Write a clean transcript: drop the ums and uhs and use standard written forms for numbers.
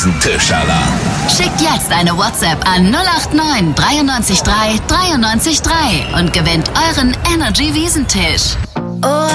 Wiesentisch-Alarm. Schickt jetzt eine WhatsApp an 089 93 3 93 3 und gewinnt euren Energy Wiesentisch.